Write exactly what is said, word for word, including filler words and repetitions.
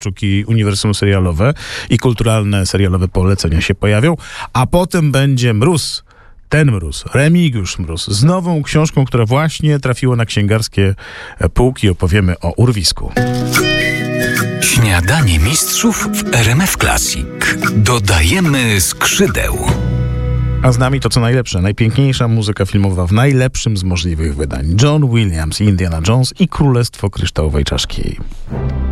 i uniwersum serialowe i kulturalne serialowe polecenia się pojawią, a potem będzie Mróz. Ten Mróz, Remigiusz Mróz, z nową książką, która właśnie trafiła na księgarskie półki. Opowiemy o urwisku. Śniadanie mistrzów w R M F Classic. Dodajemy skrzydeł. A z nami to co najlepsze, najpiękniejsza muzyka filmowa w najlepszym z możliwych wydań. John Williams, Indiana Jones i Królestwo Kryształowej Czaszki.